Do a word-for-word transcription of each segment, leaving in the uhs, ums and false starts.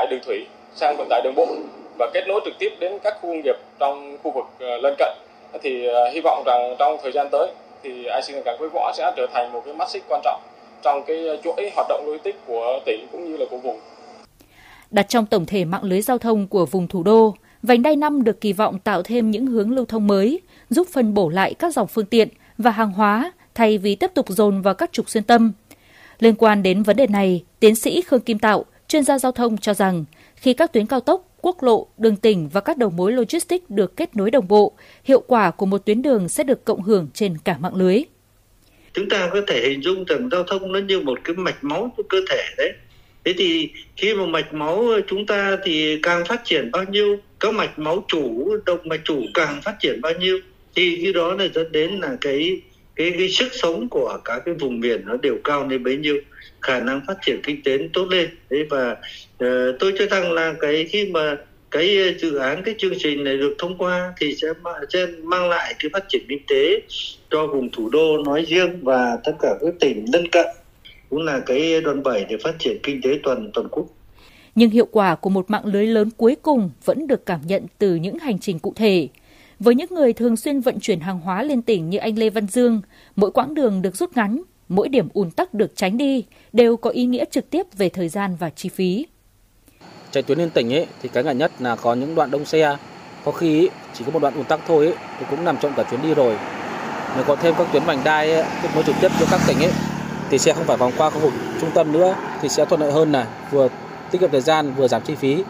đường thủy sang vận tải đường bộ và kết nối trực tiếp đến các khu công nghiệp trong khu vực lân cận. Thì hy vọng rằng trong thời gian tới thì i xê cảng Quế Võ sẽ trở thành một cái mắt xích quan trọng trong cái chuỗi hoạt động logistics của tỉnh cũng như là của vùng. Đặt trong tổng thể mạng lưới giao thông của vùng thủ đô, vành đai năm được kỳ vọng tạo thêm những hướng lưu thông mới, giúp phân bổ lại các dòng phương tiện và hàng hóa thay vì tiếp tục dồn vào các trục xuyên tâm. Liên quan đến vấn đề này, tiến sĩ Khương Kim Tạo, chuyên gia giao thông cho rằng khi các tuyến cao tốc, quốc lộ, đường tỉnh và các đầu mối logistics được kết nối đồng bộ, hiệu quả của một tuyến đường sẽ được cộng hưởng trên cả mạng lưới. Chúng ta có thể hình dung rằng giao thông nó như một cái mạch máu của cơ thể đấy. Thế thì khi mà mạch máu chúng ta thì càng phát triển bao nhiêu, các mạch máu chủ, động mạch chủ càng phát triển bao nhiêu, thì cái đó là dẫn đến là cái cái cái sức sống của các cái vùng miền nó đều cao lên bấy nhiêu, khả năng phát triển kinh tế tốt lên. Đấy, và uh, tôi cho rằng là cái khi mà cái dự án, cái chương trình này được thông qua thì sẽ, sẽ mang lại cái phát triển kinh tế cho vùng thủ đô nói riêng và tất cả các tỉnh lân cận, cũng là cái đòn bẩy để phát triển kinh tế toàn toàn quốc. Nhưng hiệu quả của một mạng lưới lớn cuối cùng vẫn được cảm nhận từ những hành trình cụ thể. Với những người thường xuyên vận chuyển hàng hóa liên tỉnh như anh Lê Văn Dương, mỗi quãng đường được rút ngắn, mỗi điểm ùn tắc được tránh đi đều có ý nghĩa trực tiếp về thời gian và chi phí. Chạy tuyến liên tỉnh ấy thì cái ngại nhất là có những đoạn đông xe, có khi ấy, chỉ có một đoạn ùn tắc thôi ấy, thì cũng nằm trọn cả chuyến đi rồi. Nếu có thêm các tuyến vành đai ấy, kết nối trực tiếp giữa các tỉnh ấy, thì xe không phải vòng qua khu vực trung tâm nữa thì sẽ thuận lợi hơn, là vừa tiết kiệm thời gian vừa giảm chi phí.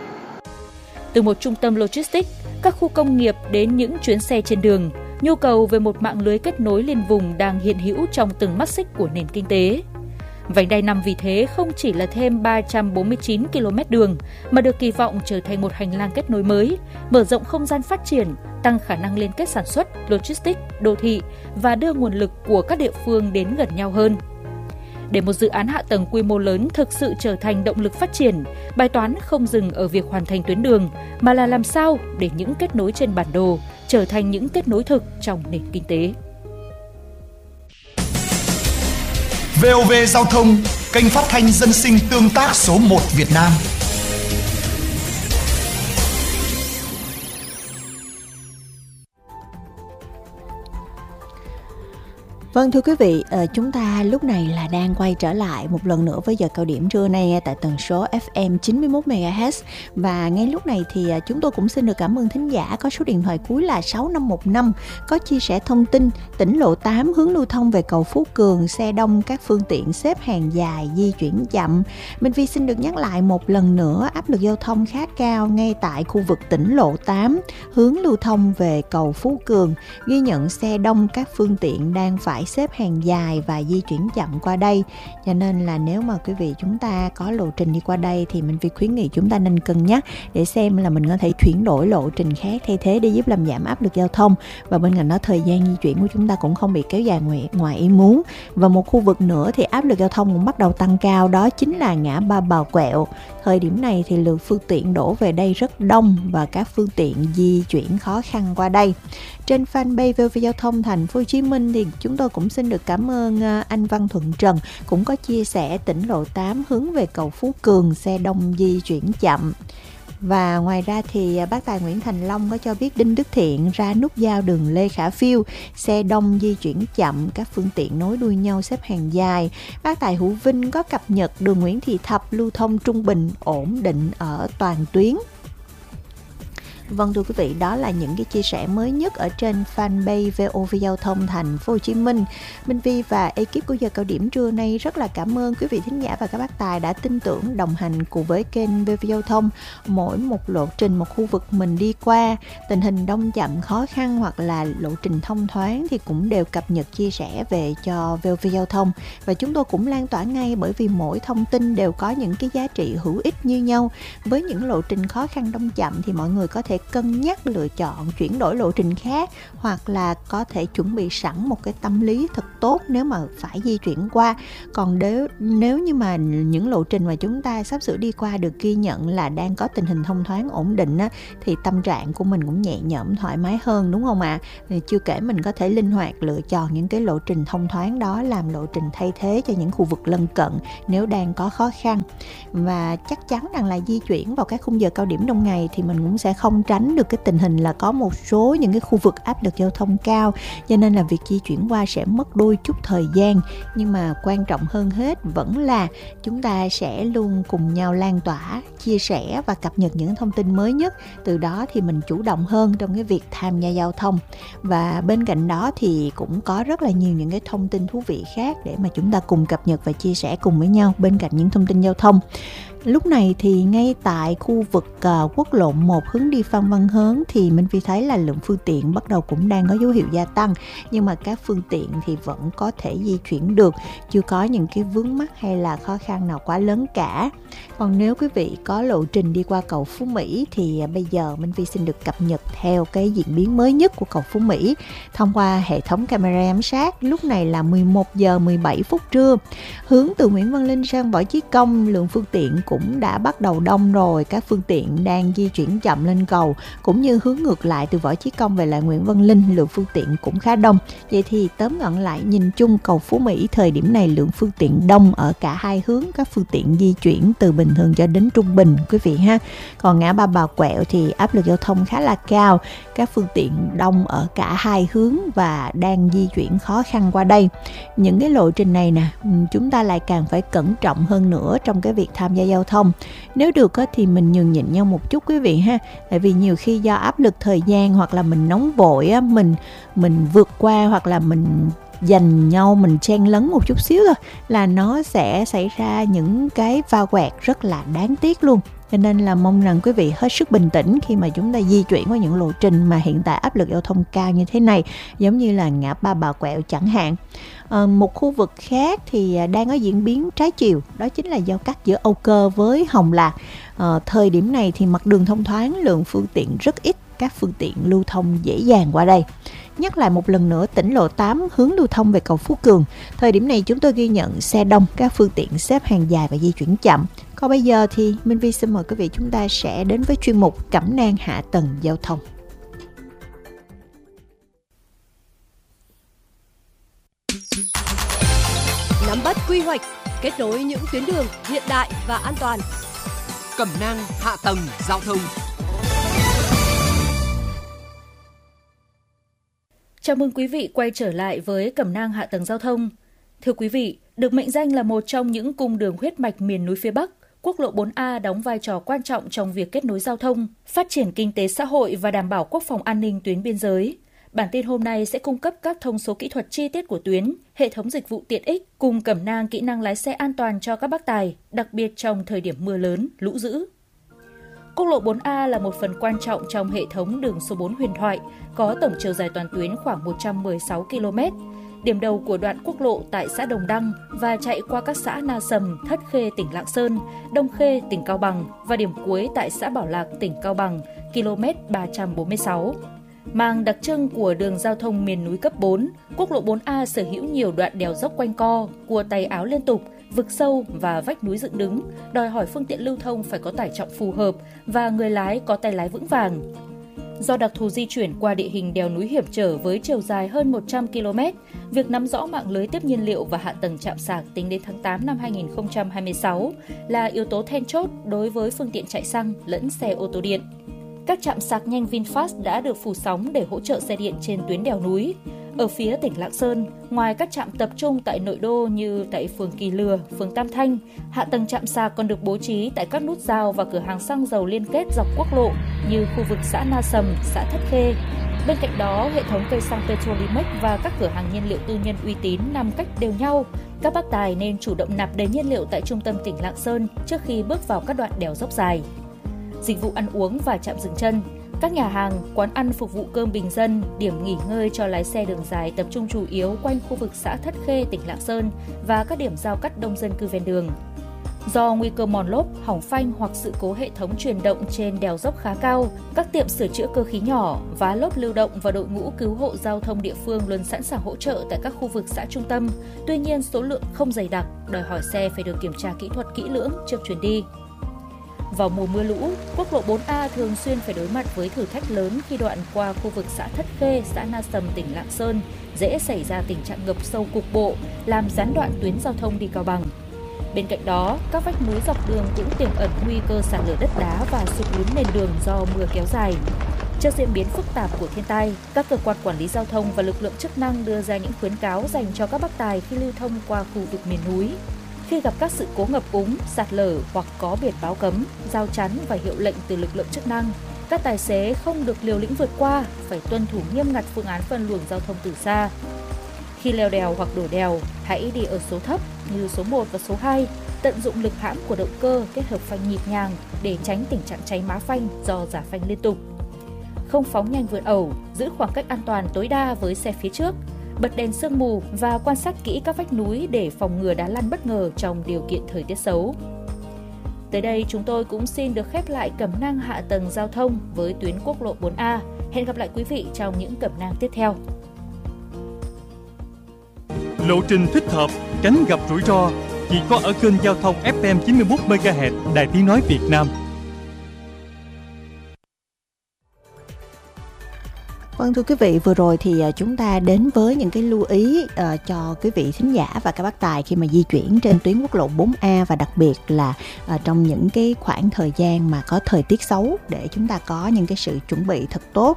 Từ một trung tâm logistics, các khu công nghiệp đến những chuyến xe trên đường, nhu cầu về một mạng lưới kết nối liên vùng đang hiện hữu trong từng mắt xích của nền kinh tế. Vành đai năm vì thế không chỉ là thêm ba trăm bốn mươi chín ki lô mét đường mà được kỳ vọng trở thành một hành lang kết nối mới, mở rộng không gian phát triển, tăng khả năng liên kết sản xuất, logistics, đô thị và đưa nguồn lực của các địa phương đến gần nhau hơn. Để một dự án hạ tầng quy mô lớn thực sự trở thành động lực phát triển, bài toán không dừng ở việc hoàn thành tuyến đường, mà là làm sao để những kết nối trên bản đồ trở thành những kết nối thực trong nền kinh tế. vê o vê Giao thông, kênh phát thanh dân sinh tương tác số một Việt Nam. Vâng, thưa quý vị, chúng ta lúc này là đang quay trở lại một lần nữa với giờ cao điểm trưa nay tại tần số ép em chín mươi mốt mê ga héc. Và ngay lúc này thì chúng tôi cũng xin được cảm ơn thính giả có số điện thoại cuối là sáu năm một năm có chia sẻ thông tin tỉnh lộ tám hướng lưu thông về cầu Phú Cường, xe đông các phương tiện xếp hàng dài, di chuyển chậm. Minh Vi xin được nhắc lại một lần nữa, áp lực giao thông khá cao ngay tại khu vực tỉnh lộ tám hướng lưu thông về cầu Phú Cường, ghi nhận xe đông các phương tiện đang phải xếp hàng dài và di chuyển chậm qua đây. Cho nên là nếu mà quý vị chúng ta có lộ trình đi qua đây thì mình vì khuyến nghị chúng ta nên cân nhắc để xem là mình có thể chuyển đổi lộ trình khác thay thế để giúp làm giảm áp lực giao thông, và bên cạnh đó thời gian di chuyển của chúng ta cũng không bị kéo dài ngoài, ngoài ý muốn. Và một khu vực nữa thì áp lực giao thông cũng bắt đầu tăng cao, đó chính là ngã ba Bà Quẹo. Thời điểm này thì lượng phương tiện đổ về đây rất đông và các phương tiện di chuyển khó khăn qua đây. Trên fanpage vê o vê Giao thông Thành phố Hồ Chí Minh thì chúng tôi cũng xin được cảm ơn anh Văn Thuận Trần cũng có chia sẻ tỉnh lộ tám hướng về cầu Phú Cường, xe đông di chuyển chậm. Và ngoài ra thì bác tài Nguyễn Thành Long có cho biết Đinh Đức Thiện ra nút giao đường Lê Khả Phiêu, xe đông di chuyển chậm, các phương tiện nối đuôi nhau xếp hàng dài. Bác tài Hữu Vinh có cập nhật đường Nguyễn Thị Thập lưu thông trung bình ổn định ở toàn tuyến. Vâng, thưa quý vị, đó là những cái chia sẻ mới nhất ở trên fanpage vê o vê Giao thông Thành phố Hồ Chí Minh. Minh Vi và ekip của giờ cao điểm trưa nay rất là cảm ơn quý vị thính giả và các bác tài đã tin tưởng đồng hành cùng với kênh vê o vê Giao thông. Mỗi một lộ trình, một khu vực mình đi qua, tình hình đông chậm khó khăn hoặc là lộ trình thông thoáng thì cũng đều cập nhật chia sẻ về cho vê o vê Giao thông. Và chúng tôi cũng lan tỏa ngay, bởi vì mỗi thông tin đều có những cái giá trị hữu ích như nhau. Với những lộ trình khó khăn đông chậm thì mọi người có thể cân nhắc lựa chọn chuyển đổi lộ trình khác, hoặc là có thể chuẩn bị sẵn một cái tâm lý thật tốt nếu mà phải di chuyển qua. Còn nếu, nếu như mà những lộ trình mà chúng ta sắp sửa đi qua được ghi nhận là đang có tình hình thông thoáng ổn định á, thì tâm trạng của mình cũng nhẹ nhõm thoải mái hơn, đúng không ạ? À? Chưa kể mình có thể linh hoạt lựa chọn những cái lộ trình thông thoáng đó làm lộ trình thay thế cho những khu vực lân cận nếu đang có khó khăn. Và chắc chắn rằng là di chuyển vào các khung giờ cao điểm trong ngày thì mình cũng sẽ không tránh được cái tình hình là có một số những cái khu vực áp lực giao thông cao, cho nên là việc di chuyển qua sẽ mất đôi chút thời gian. Nhưng mà quan trọng hơn hết vẫn là chúng ta sẽ luôn cùng nhau lan tỏa, chia sẻ và cập nhật những thông tin mới nhất. Từ đó thì mình chủ động hơn trong cái việc tham gia giao thông. Và bên cạnh đó thì cũng có rất là nhiều những cái thông tin thú vị khác để mà chúng ta cùng cập nhật và chia sẻ cùng với nhau bên cạnh những thông tin giao thông. Lúc này thì ngay tại khu vực uh, quốc lộ một hướng đi Phan Văn Hớn thì Minh Phi thấy là lượng phương tiện bắt đầu cũng đang có dấu hiệu gia tăng, nhưng mà các phương tiện thì vẫn có thể di chuyển được, chưa có những cái vướng mắc hay là khó khăn nào quá lớn cả. Còn nếu quý vị có lộ trình đi qua cầu Phú Mỹ thì uh, bây giờ Minh Phi xin được cập nhật theo cái diễn biến mới nhất của cầu Phú Mỹ thông qua hệ thống camera giám sát. Lúc này là mười một giờ mười bảy phút trưa, hướng từ Nguyễn Văn Linh sang Võ Chí Công, lượng phương tiện cũng đã bắt đầu đông rồi. Các phương tiện đang di chuyển chậm lên cầu, cũng như hướng ngược lại từ Võ Chí Công về lại Nguyễn Văn Linh, lượng phương tiện cũng khá đông. Vậy thì tóm gọn lại, nhìn chung cầu Phú Mỹ thời điểm này lượng phương tiện đông ở cả hai hướng, các phương tiện di chuyển từ bình thường cho đến trung bình quý vị ha. Còn ngã ba Bà Quẹo thì áp lực giao thông khá là cao, các phương tiện đông ở cả hai hướng và đang di chuyển khó khăn qua đây. Những cái lộ trình này nè, chúng ta lại càng phải cẩn trọng hơn nữa trong cái việc tham gia giao thông. Nếu được thì mình nhường nhịn nhau một chút quý vị ha. Tại vì nhiều khi do áp lực thời gian hoặc là mình nóng vội á, mình mình vượt qua hoặc là mình dành nhau mình chen lấn một chút xíu thôi là nó sẽ xảy ra những cái va quẹt rất là đáng tiếc luôn. Cho nên là mong rằng quý vị hết sức bình tĩnh khi mà chúng ta di chuyển qua những lộ trình mà hiện tại áp lực giao thông cao như thế này, giống như là ngã ba Bà Quẹo chẳng hạn. À, một khu vực khác thì đang có diễn biến trái chiều, đó chính là giao cắt giữa Âu Cơ với Hồng Lạc. À, thời điểm này thì mặt đường thông thoáng, lượng phương tiện rất ít, các phương tiện lưu thông dễ dàng qua đây. Nhắc lại một lần nữa, tỉnh lộ tám hướng lưu thông về cầu Phú Cường, thời điểm này chúng tôi ghi nhận xe đông, các phương tiện xếp hàng dài và di chuyển chậm. Còn bây giờ thì Minh Vi xin mời quý vị chúng ta sẽ đến với chuyên mục Cẩm nang hạ tầng giao thông. Nắm bắt quy hoạch, kết nối những tuyến đường hiện đại và an toàn. Cẩm nang hạ tầng giao thông. Chào mừng quý vị quay trở lại với Cẩm nang hạ tầng giao thông. Thưa quý vị, được mệnh danh là một trong những cung đường huyết mạch miền núi phía Bắc, quốc lộ bốn A đóng vai trò quan trọng trong việc kết nối giao thông, phát triển kinh tế xã hội và đảm bảo quốc phòng an ninh tuyến biên giới. Bản tin hôm nay sẽ cung cấp các thông số kỹ thuật chi tiết của tuyến, hệ thống dịch vụ tiện ích, cùng cẩm nang kỹ năng lái xe an toàn cho các bác tài, đặc biệt trong thời điểm mưa lớn, lũ dữ. Quốc lộ bốn A là một phần quan trọng trong hệ thống đường số bốn huyền thoại, có tổng chiều dài toàn tuyến khoảng một trăm mười sáu ki lô mét. Điểm đầu của đoạn quốc lộ tại xã Đồng Đăng và chạy qua các xã Na Sầm, Thất Khê, tỉnh Lạng Sơn, Đông Khê, tỉnh Cao Bằng và điểm cuối tại xã Bảo Lạc, tỉnh Cao Bằng, km ba trăm bốn mươi sáu. Mang đặc trưng của đường giao thông miền núi cấp bốn, quốc lộ bốn A sở hữu nhiều đoạn đèo dốc quanh co, cua tay áo liên tục, vực sâu và vách núi dựng đứng, đòi hỏi phương tiện lưu thông phải có tải trọng phù hợp và người lái có tay lái vững vàng. Do đặc thù di chuyển qua địa hình đèo núi hiểm trở với chiều dài hơn một trăm ki lô mét, việc nắm rõ mạng lưới tiếp nhiên liệu và hạ tầng trạm sạc tính đến tháng tám năm hai nghìn không trăm hai mươi sáu là yếu tố then chốt đối với phương tiện chạy xăng lẫn xe ô tô điện. Các trạm sạc nhanh VinFast đã được phủ sóng để hỗ trợ xe điện trên tuyến đèo núi. Ở phía tỉnh Lạng Sơn, ngoài các trạm tập trung tại nội đô như tại phường Kỳ Lừa, phường Tam Thanh, hạ tầng trạm sạc còn được bố trí tại các nút giao và cửa hàng xăng dầu liên kết dọc quốc lộ như khu vực xã Na Sầm, xã Thất Khê. Bên cạnh đó, hệ thống cây xăng Petrolimex và các cửa hàng nhiên liệu tư nhân uy tín nằm cách đều nhau. Các bác tài nên chủ động nạp đầy nhiên liệu tại trung tâm tỉnh Lạng Sơn trước khi bước vào các đoạn đèo dốc dài. Dịch vụ ăn uống và trạm dừng chân. Các nhà hàng, quán ăn phục vụ cơm bình dân, điểm nghỉ ngơi cho lái xe đường dài tập trung chủ yếu quanh khu vực xã Thất Khê, tỉnh Lạng Sơn và các điểm giao cắt đông dân cư ven đường. Do nguy cơ mòn lốp, hỏng phanh hoặc sự cố hệ thống truyền động trên đèo dốc khá cao, các tiệm sửa chữa cơ khí nhỏ, vá lốp lưu động và đội ngũ cứu hộ giao thông địa phương luôn sẵn sàng hỗ trợ tại các khu vực xã trung tâm. Tuy nhiên, số lượng không dày đặc, đòi hỏi xe phải được kiểm tra kỹ thuật kỹ lưỡng trước chuyến đi. Vào mùa mưa lũ, quốc lộ bốn A thường xuyên phải đối mặt với thử thách lớn khi đoạn qua khu vực xã Thất Khê, xã Na Sầm, tỉnh Lạng Sơn, dễ xảy ra tình trạng ngập sâu cục bộ, làm gián đoạn tuyến giao thông đi Cao Bằng. Bên cạnh đó, các vách núi dọc đường cũng tiềm ẩn nguy cơ sạt lở đất đá và sụt lún nền đường do mưa kéo dài. Trước diễn biến phức tạp của thiên tai, các cơ quan quản lý giao thông và lực lượng chức năng đưa ra những khuyến cáo dành cho các bác tài khi lưu thông qua khu vực miền núi. Khi gặp các sự cố ngập úng, sạt lở hoặc có biển báo cấm, giao chắn và hiệu lệnh từ lực lượng chức năng, các tài xế không được liều lĩnh vượt qua, phải tuân thủ nghiêm ngặt phương án phân luồng giao thông từ xa. Khi leo đèo hoặc đổ đèo, hãy đi ở số thấp như số một và số hai, tận dụng lực hãm của động cơ kết hợp phanh nhịp nhàng để tránh tình trạng cháy má phanh do rả phanh liên tục. Không phóng nhanh vượt ẩu, giữ khoảng cách an toàn tối đa với xe phía trước, bật đèn sương mù và quan sát kỹ các vách núi để phòng ngừa đá lăn bất ngờ trong điều kiện thời tiết xấu. Tới đây chúng tôi cũng xin được khép lại cẩm nang hạ tầng giao thông với tuyến quốc lộ bốn A. Hẹn gặp lại quý vị trong những cẩm nang tiếp theo. Lộ trình thích hợp, tránh gặp rủi ro chỉ có ở kênh giao thông ép em chín mươi mốt mê ga héc Đài Tiếng nói Việt Nam. Vâng, thưa quý vị, vừa rồi thì chúng ta đến với những cái lưu ý uh, cho quý vị thính giả và các bác tài khi mà di chuyển trên tuyến quốc lộ bốn A, và đặc biệt là uh, trong những cái khoảng thời gian mà có thời tiết xấu để chúng ta có những cái sự chuẩn bị thật tốt.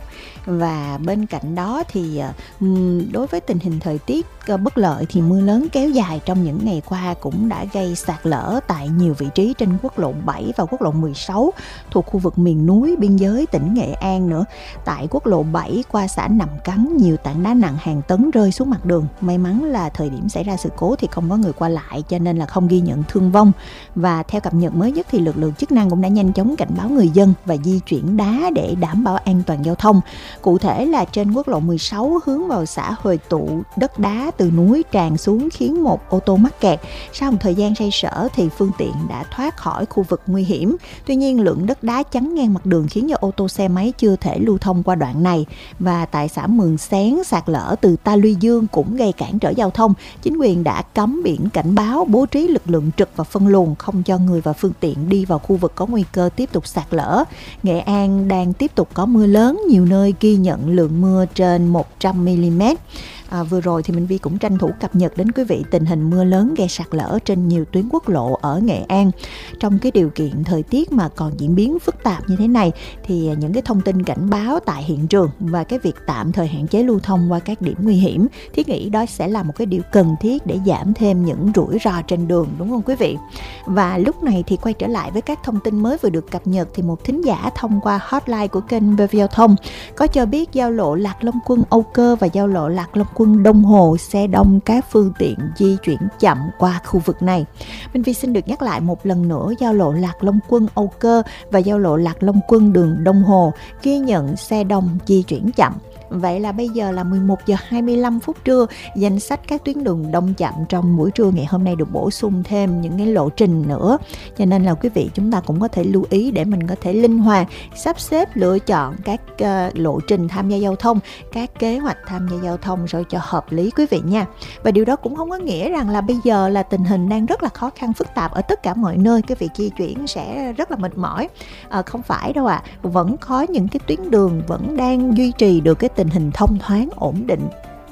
Và bên cạnh đó thì uh, đối với tình hình thời tiết uh, bất lợi thì mưa lớn kéo dài trong những ngày qua cũng đã gây sạt lở tại nhiều vị trí trên quốc lộ bảy và quốc lộ mười sáu thuộc khu vực miền núi biên giới tỉnh Nghệ An nữa. Tại quốc lộ bảy qua xã Nậm Cắn, nhiều tảng đá nặng hàng tấn rơi xuống mặt đường. May mắn là thời điểm xảy ra sự cố thì không có người qua lại, cho nên là không ghi nhận thương vong. Và theo cập nhật mới nhất thì lực lượng chức năng cũng đã nhanh chóng cảnh báo người dân và di chuyển đá để đảm bảo an toàn giao thông. Cụ thể là trên quốc lộ mười sáu hướng vào xã Hồi Tụ, đất đá từ núi tràn xuống khiến một ô tô mắc kẹt. Sau một thời gian xoay sở thì phương tiện đã thoát khỏi khu vực nguy hiểm. Tuy nhiên lượng đất đá chắn ngang mặt đường khiến cho ô tô xe máy chưa thể lưu thông qua đoạn này. Và tại xã Mường Xén, sạt lở từ Ta Luy Dương cũng gây cản trở giao thông. Chính quyền đã cấm biển cảnh báo, bố trí lực lượng trực và phân luồng không cho người và phương tiện đi vào khu vực có nguy cơ tiếp tục sạt lở. Nghệ An đang tiếp tục có mưa lớn, nhiều nơi ghi nhận lượng mưa trên một trăm mi li mét. À, vừa rồi thì Minh Vi cũng tranh thủ cập nhật đến quý vị tình hình mưa lớn gây sạt lở trên nhiều tuyến quốc lộ ở Nghệ An. Trong cái điều kiện thời tiết mà còn diễn biến phức tạp như thế này thì những cái thông tin cảnh báo tại hiện trường và cái việc tạm thời hạn chế lưu thông qua các điểm nguy hiểm, Thiết nghĩ đó sẽ là một cái điều cần thiết để giảm thêm những rủi ro trên đường, đúng không quý vị? Và lúc này thì quay trở lại với các thông tin mới vừa được cập nhật thì một thính giả thông qua hotline của kênh vê vê Giao thông có cho biết giao lộ Lạc Long Quân Âu Cơ và giao lộ Lạc Long Quân Đông Hồ xe đông, các phương tiện di chuyển chậm qua khu vực này. Minh Vi xin được nhắc lại một lần nữa, giao lộ Lạc Long Quân Âu Cơ và giao lộ Lạc Long Quân đường Đông Hồ ghi nhận xe đông di chuyển chậm. Vậy là bây giờ là mười một giờ hai mươi lăm phút trưa, danh sách các tuyến đường đông chậm trong buổi trưa ngày hôm nay được bổ sung thêm những cái lộ trình nữa. Cho nên là quý vị chúng ta cũng có thể lưu ý để mình có thể linh hoạt sắp xếp lựa chọn các uh, lộ trình tham gia giao thông, các kế hoạch tham gia giao thông rồi cho hợp lý quý vị nha. Và điều đó cũng không có nghĩa rằng là bây giờ là tình hình đang rất là khó khăn phức tạp ở tất cả mọi nơi, quý vị di chuyển sẽ rất là mệt mỏi. À, không phải đâu ạ, à. Vẫn có những cái tuyến đường vẫn đang duy trì được cái tình hình thông thoáng ổn định.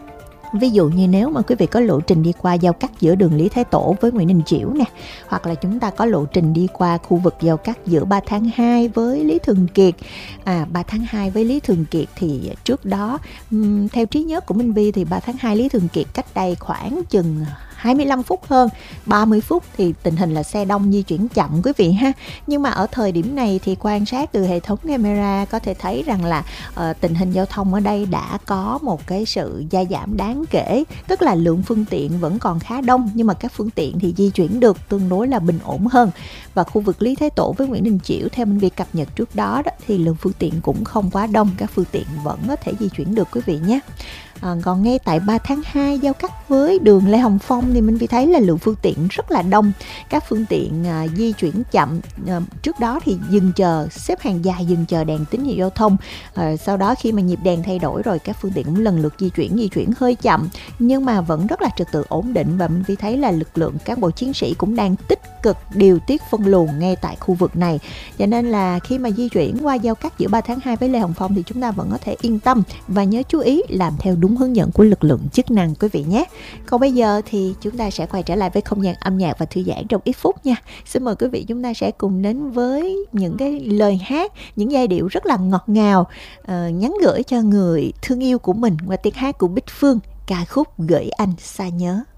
Ví dụ như nếu mà quý vị có lộ trình đi qua giao cắt giữa đường Lý Thái Tổ với Nguyễn Đình Chiểu nè, hoặc là chúng ta có lộ trình đi qua khu vực giao cắt giữa ba tháng hai với Lý Thường Kiệt. À, ba tháng hai với Lý Thường Kiệt thì trước đó um, theo trí nhớ của Minh Vi thì ba tháng hai Lý Thường Kiệt cách đây khoảng chừng hai mươi lăm phút hơn, ba mươi phút thì tình hình là xe đông di chuyển chậm quý vị ha. Nhưng mà ở thời điểm này thì quan sát từ hệ thống camera có thể thấy rằng là uh, tình hình giao thông ở đây đã có một cái sự gia giảm đáng kể. Tức là lượng phương tiện vẫn còn khá đông nhưng mà các phương tiện thì di chuyển được tương đối là bình ổn hơn. Và khu vực Lý Thái Tổ với Nguyễn Đình Chiểu theo mình việc cập nhật trước đó, đó thì lượng phương tiện cũng không quá đông, các phương tiện vẫn có thể di chuyển được quý vị nhé. À, còn ngay tại ba tháng hai giao cắt với đường Lê Hồng Phong thì Minh Vi thấy là lượng phương tiện rất là đông. Các phương tiện à, di chuyển chậm. À, trước đó thì dừng chờ, xếp hàng dài dừng chờ đèn tín hiệu giao thông. À, sau đó khi mà nhịp đèn thay đổi rồi, các phương tiện cũng lần lượt di chuyển, di chuyển hơi chậm nhưng mà vẫn rất là trật tự ổn định. Và Minh Vi thấy là lực lượng cán bộ chiến sĩ cũng đang tích cực điều tiết phân luồng ngay tại khu vực này. Cho nên là khi mà di chuyển qua giao cắt giữa ba tháng hai với Lê Hồng Phong thì chúng ta vẫn có thể yên tâm và nhớ chú ý làm theo đúng hướng dẫn của lực lượng chức năng quý vị nhé. Còn bây giờ thì chúng ta sẽ quay trở lại với không gian âm nhạc và thư giãn trong ít phút nha. Xin mời quý vị chúng ta sẽ cùng đến với những cái lời hát, những giai điệu rất là ngọt ngào, uh, nhắn gửi cho người thương yêu của mình qua tiếng hát của Bích Phương, ca khúc Gửi Anh Xa Nhớ.